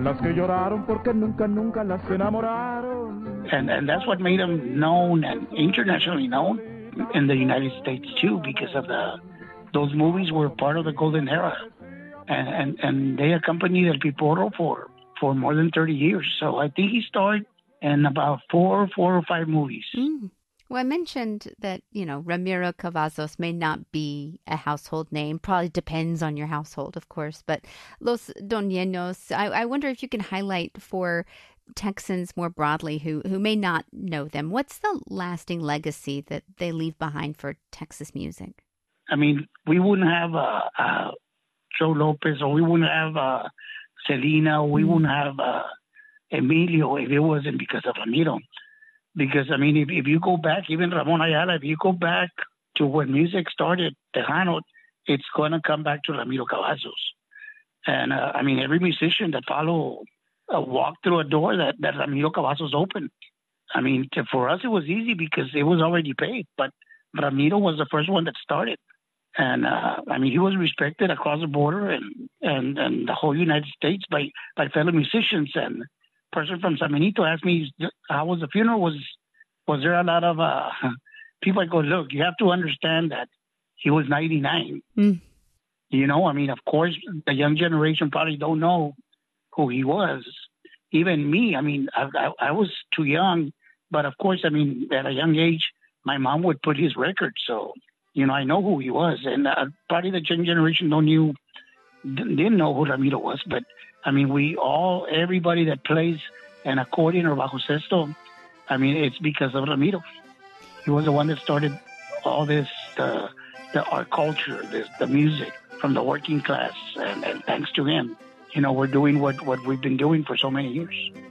Las que lloraron porque nunca, nunca las enamoraron. And that's what made him known and internationally known in the United States too, because of those movies were part of the golden era, and they accompanied El Piporo for more than 30 years. So I think he starred in about four or five movies. Well, I mentioned that, Ramiro Cavazos may not be a household name. Probably depends on your household, of course. But Los Doñeños, I wonder if you can highlight for Texans more broadly who may not know them. What's the lasting legacy that they leave behind for Texas music? I mean, we wouldn't have Joe Lopez, or we wouldn't have Selena, we wouldn't have Emilio if it wasn't because of Ramiro. Because, I mean, if you go back, even Ramon Ayala, if you go back to when music started, Tejano, it's going to come back to Ramiro Cavazos. And, I mean, every musician that follow walked through a door that Ramiro Cavazos opened. I mean, for us, it was easy because it was already paid. But Ramiro was the first one that started. And, I mean, he was respected across the border and the whole United States by fellow musicians. And person from San Benito asked me, how was the funeral? Was there a lot of people? I go, look, you have to understand that he was 99. I mean, of course, the young generation probably don't know who he was. Even me, I mean, I was too young. But, of course, I mean, at a young age, my mom would put his record. So, I know who he was. And probably the young generation didn't know who Ramiro was. But, I mean, everybody that plays an accordion or bajo sexto, I mean, it's because of Ramiro. He was the one that started all this, the art culture, the music from the working class. And thanks to him, we're doing what we've been doing for so many years.